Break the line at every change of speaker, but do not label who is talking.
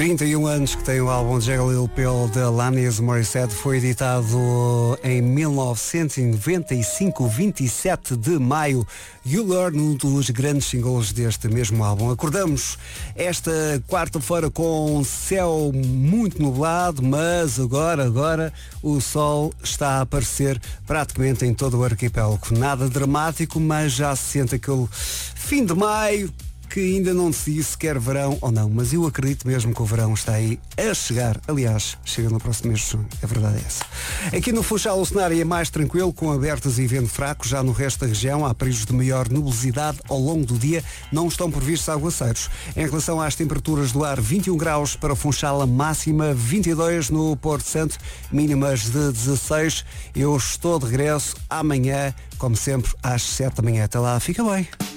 31 anos que tem o álbum Jagged Pill de Alanis Morissette, foi editado em 1995, 27 de maio. You Learn, um dos grandes singles deste mesmo álbum. Acordamos esta quarta-feira com céu muito nublado, mas agora o sol está a aparecer praticamente em todo o arquipélago. Nada dramático, mas já se sente aquele fim de maio, que ainda não decidiu se quer verão ou não, mas eu acredito mesmo que o verão está aí a chegar. Aliás, chega no próximo mês de junho, a verdade é essa. Aqui no Funchal o cenário é mais tranquilo, com abertas e vento fraco. Já no resto da região há períodos de maior nubosidade ao longo do dia, não estão previstos aguaceiros. Em relação às temperaturas do ar, 21 graus para o Funchal, a máxima 22 no Porto Santo, mínimas de 16. Eu estou de regresso amanhã, como sempre, às 7 da manhã. Até lá, fica bem.